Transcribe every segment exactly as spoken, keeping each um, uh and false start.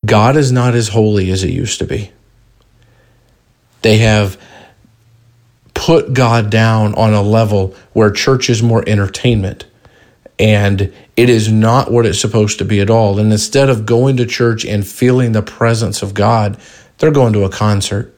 God is not as holy as it used to be. They have put God down on a level where church is more entertainment. And it is not what it's supposed to be at all. And instead of going to church and feeling the presence of God, they're going to a concert.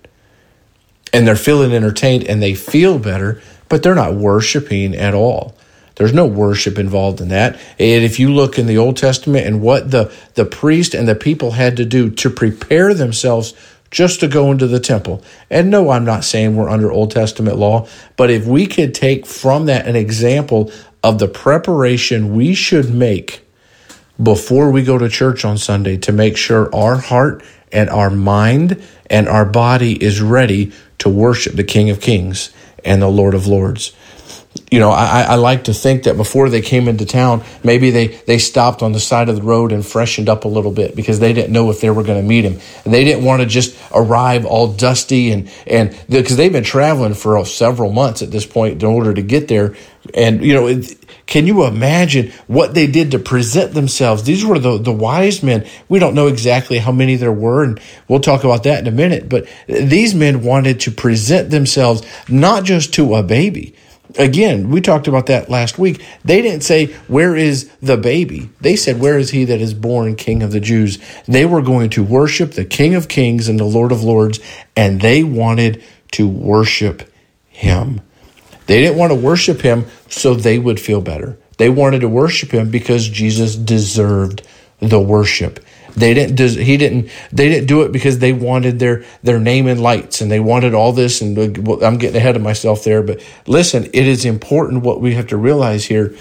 And they're feeling entertained and they feel better, but they're not worshiping at all. There's no worship involved in that. And if you look in the Old Testament and what the, the priest and the people had to do to prepare themselves just to go into the temple. And no, I'm not saying we're under Old Testament law, but if we could take from that an example of the preparation we should make before we go to church on Sunday to make sure our heart and our mind and our body is ready to worship the King of Kings and the Lord of Lords. You know, I, I like to think that before they came into town, maybe they, they stopped on the side of the road and freshened up a little bit because they didn't know if they were going to meet him. And they didn't want to just arrive all dusty and, and because they've been traveling for several months at this point in order to get there. And, you know, it, can you imagine what they did to present themselves? These were the, the wise men. We don't know exactly how many there were, and we'll talk about that in a minute. But these men wanted to present themselves not just to a baby. Again, we talked about that last week. They didn't say, where is the baby? They said, where is he that is born King of the Jews? They were going to worship the King of Kings and the Lord of Lords, and they wanted to worship him. They didn't want to worship him so they would feel better. They wanted to worship him because Jesus deserved the worship. They didn't. He didn't. They didn't do it because they wanted their their name in lights and they wanted all this. And I'm getting ahead of myself there. But listen, it is important what we have to realize here.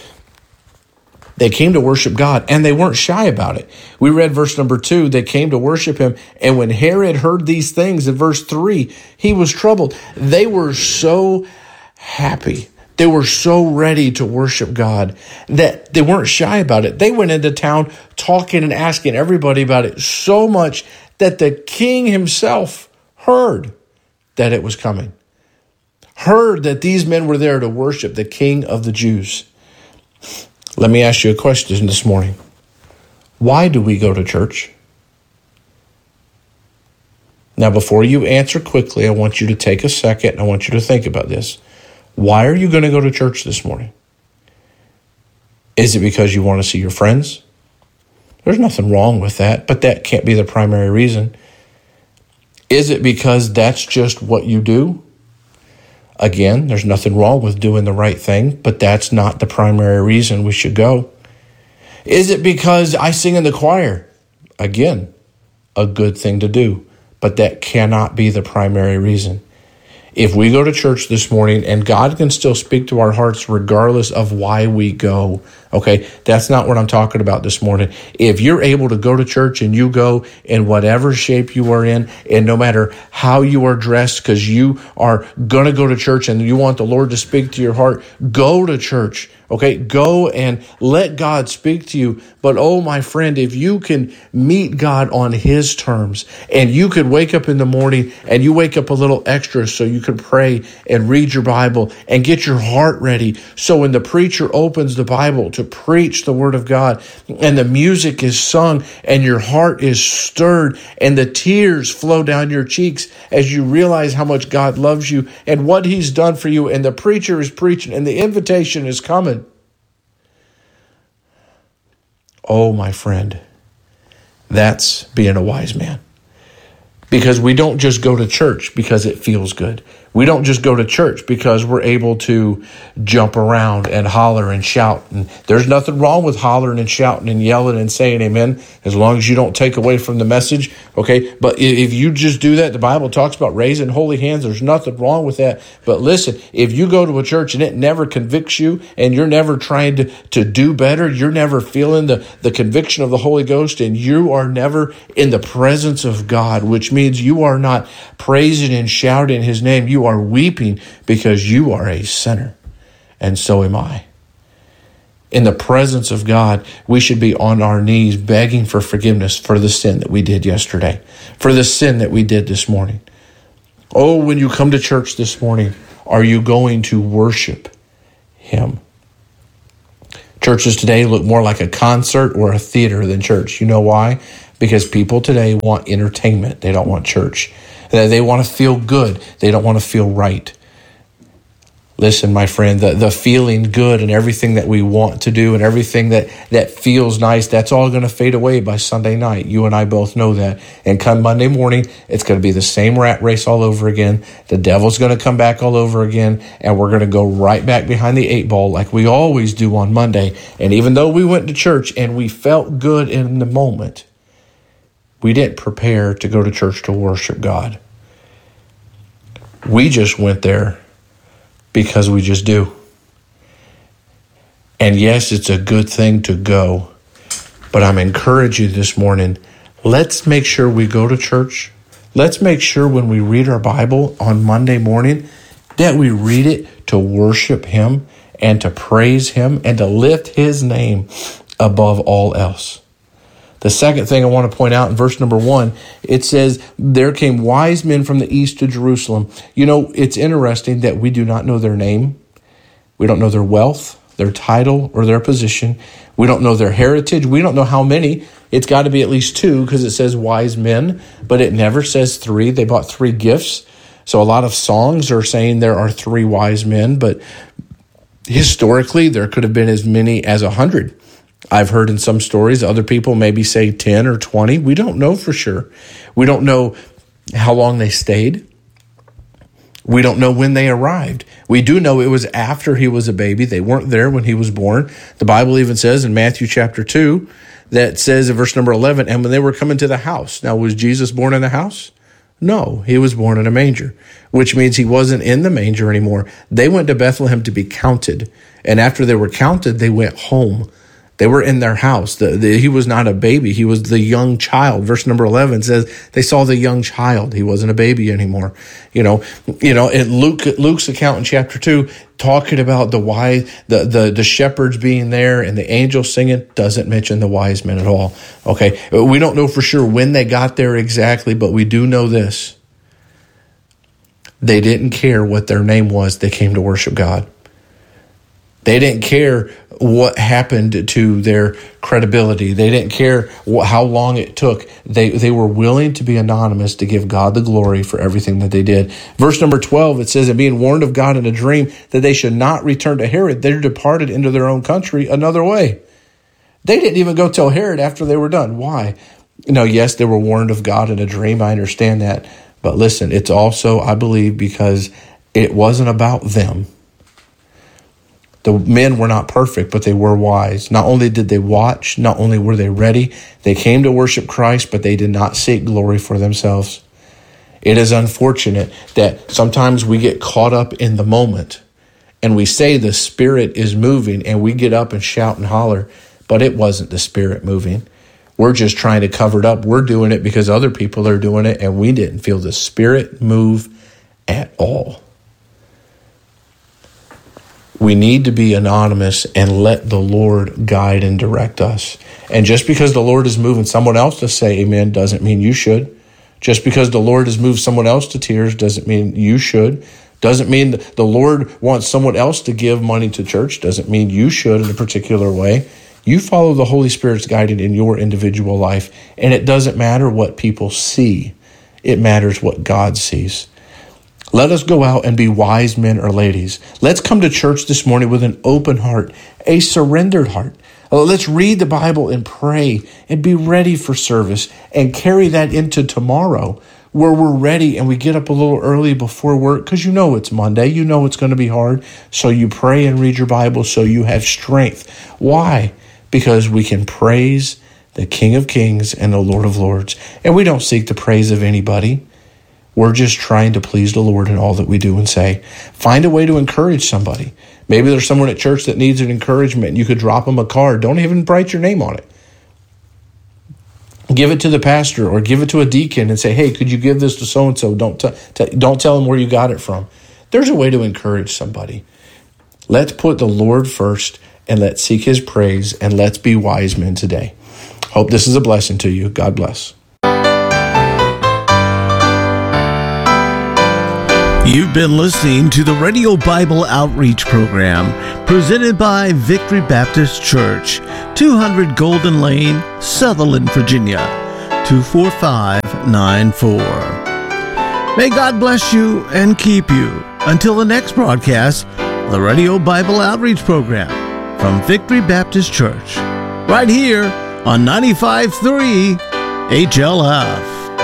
They came to worship God and they weren't shy about it. We read verse number two. They came to worship him, and when Herod heard these things in verse three, he was troubled. They were so happy. They were so ready to worship God that they weren't shy about it. They went into town talking and asking everybody about it so much that the king himself heard that it was coming. Heard that these men were there to worship the King of the Jews. Let me ask you a question this morning. Why do we go to church? Now, before you answer quickly, I want you to take a second. I want you to think about this. Why are you going to go to church this morning? Is it because you want to see your friends? There's nothing wrong with that, but that can't be the primary reason. Is it because that's just what you do? Again, there's nothing wrong with doing the right thing, but that's not the primary reason we should go. Is it because I sing in the choir? Again, a good thing to do, but that cannot be the primary reason. If we go to church this morning, and God can still speak to our hearts regardless of why we go, okay, that's not what I'm talking about this morning. If you're able to go to church and you go in whatever shape you are in, and no matter how you are dressed, because you are going to go to church and you want the Lord to speak to your heart, go to church. Okay, go and let God speak to you. But oh, my friend, if you can meet God on his terms, and you could wake up in the morning and you wake up a little extra so you could pray and read your Bible and get your heart ready. So when the preacher opens the Bible to preach the word of God and the music is sung and your heart is stirred and the tears flow down your cheeks as you realize how much God loves you and what he's done for you, and the preacher is preaching and the invitation is coming. Oh, my friend, that's being a wise man. Because we don't just go to church because it feels good. We don't just go to church because we're able to jump around and holler and shout. And there's nothing wrong with hollering and shouting and yelling and saying amen, as long as you don't take away from the message, okay? But if you just do that, the Bible talks about raising holy hands. There's nothing wrong with that. But listen, if you go to a church and it never convicts you and you're never trying to, to do better, you're never feeling the, the conviction of the Holy Ghost, and you are never in the presence of God, which means you are not praising and shouting his name. You are weeping because you are a sinner, and so am I. In the presence of God, we should be on our knees begging for forgiveness for the sin that we did yesterday, for the sin that we did this morning. Oh, when you come to church this morning, are you going to worship him? Churches today look more like a concert or a theater than church. You know why? because people today want entertainment. They don't want church. They want to feel good. They don't want to feel right. Listen, my friend, the, the feeling good and everything that we want to do and everything that, that feels nice, that's all going to fade away by Sunday night. You and I both know that. And come Monday morning, it's going to be the same rat race all over again. The devil's going to come back all over again, and we're going to go right back behind the eight ball like we always do on Monday. And even though we went to church and we felt good in the moment, we didn't prepare to go to church to worship God. We just went there because we just do. And yes, it's a good thing to go, but I'm encouraging you this morning, let's make sure we go to church. Let's make sure when we read our Bible on Monday morning that we read it to worship Him and to praise Him and to lift His name above all else. The second thing I want to point out in verse number one, it says, there came wise men from the east to Jerusalem. You know, it's interesting that we do not know their name. We don't know their wealth, their title, or their position. We don't know their heritage. We don't know how many. It's got to be at least two because it says wise men, but it never says three. They bought three gifts. So a lot of songs are saying there are three wise men, but historically there could have been as many as a hundred. I've heard in some stories, other people maybe say ten or twenty. We don't know for sure. We don't know how long they stayed. We don't know when they arrived. We do know it was after he was a baby. They weren't there when he was born. The Bible even says in Matthew chapter two, that says in verse number eleven, and when they were coming to the house. Now, was Jesus born in the house? No, he was born in a manger, which means he wasn't in the manger anymore. They went to Bethlehem to be counted. And after they were counted, they went home. They were in their house. The, the, he was not a baby. He was the young child. Verse number eleven says they saw the young child. He wasn't a baby anymore. You know, you know, in Luke, Luke's account in chapter two, talking about the wise, the, the, the shepherds being there and the angels singing, doesn't mention the wise men at all. Okay. We don't know for sure when they got there exactly, but we do know this. They didn't care what their name was. They came to worship God. They didn't care what happened to their credibility. They didn't care what, how long it took. They they were willing to be anonymous to give God the glory for everything that they did. Verse number twelve, it says, and being warned of God in a dream that they should not return to Herod, they departed into their own country another way. They didn't even go tell Herod after they were done. Why? No, yes, they were warned of God in a dream. I understand that. But listen, it's also, I believe, because it wasn't about them. The men were not perfect, but they were wise. Not only did they watch, not only were they ready, they came to worship Christ, but they did not seek glory for themselves. It is unfortunate that sometimes we get caught up in the moment and we say the Spirit is moving and we get up and shout and holler, but it wasn't the Spirit moving. We're just trying to cover it up. We're doing it because other people are doing it, and we didn't feel the Spirit move at all. We need to be anonymous and let the Lord guide and direct us. And just because the Lord is moving someone else to say amen doesn't mean you should. Just because the Lord has moved someone else to tears doesn't mean you should. Doesn't mean that the Lord wants someone else to give money to church. Doesn't mean you should in a particular way. You follow the Holy Spirit's guidance in your individual life. And it doesn't matter what people see. It matters what God sees. Let us go out and be wise men or ladies. Let's come to church this morning with an open heart, a surrendered heart. Let's read the Bible and pray and be ready for service and carry that into tomorrow where we're ready and we get up a little early before work because you know it's Monday. You know it's going to be hard. So you pray and read your Bible so you have strength. Why? Because we can praise the King of Kings and the Lord of Lords. And we don't seek the praise of anybody. We're just trying to please the Lord in all that we do and say. Find a way to encourage somebody. Maybe there's someone at church that needs an encouragement and you could drop them a card. Don't even write your name on it. Give it to the pastor or give it to a deacon and say, hey, could you give this to so-and-so? Don't, t- t- don't tell them where you got it from. There's a way to encourage somebody. Let's put the Lord first and let's seek his praise and let's be wise men today. Hope this is a blessing to you. God bless. You've been listening to the Radio Bible Outreach Program presented by Victory Baptist Church, two hundred Golden Lane, Sutherland, Virginia. two four five nine four. May God bless you and keep you until the next broadcast of the Radio Bible Outreach Program from Victory Baptist Church, right here on ninety-five point three H L F.